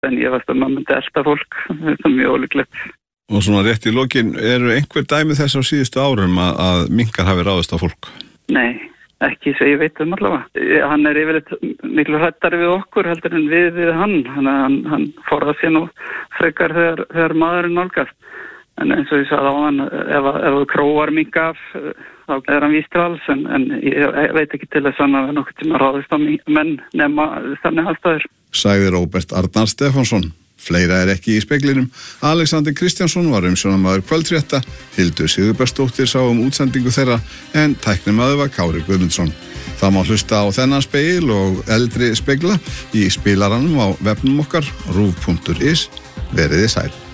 en ég varst að maður myndi elta fólk, þetta er mjög ólíklegt. Og svona rétt í lokin, eru einhver dæmi þess á síðustu árum að minkar hafi ráðist á fólk? Nei, ekki svo ég veit allavega. Hann er yfirleitt miklu hræddari við okkur heldur en við hann. Hann forðar sér nú frekar þegar maðurinn nálgast. En eins og ég sagði á hann, ef þú króar mink af, þá er hann víst til alls, en ég veit ekki til þess að það er nokkuð sem að ráðist á menn nema þannig aðstæður. Sagði Róbert Arnar Stefánsson. Fleira er ekki í speglinum. Alexander Kristjánsson var umsjónarmaður kvöldfrétta, Hildur Sigurbergsdóttir sá útsendingu þeirra, en tæknimaður var Kári Guðmundsson. Það má hlusta á þennan spegil og eldri spegla í spilaranum á vefnum okkar, ruv.is. Veriði sæl.